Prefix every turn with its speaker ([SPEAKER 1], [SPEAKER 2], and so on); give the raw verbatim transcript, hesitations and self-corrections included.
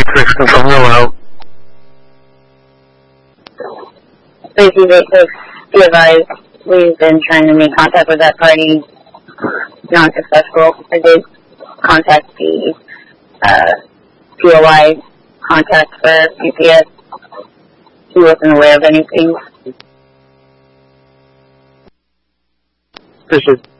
[SPEAKER 1] six Control, hello.
[SPEAKER 2] Tracy eight six, be advised, we've been trying to make contact with that party, non-successful. I did contact the uh, P O I contact for U P S. He wasn't aware of anything.
[SPEAKER 1] Appreciate it.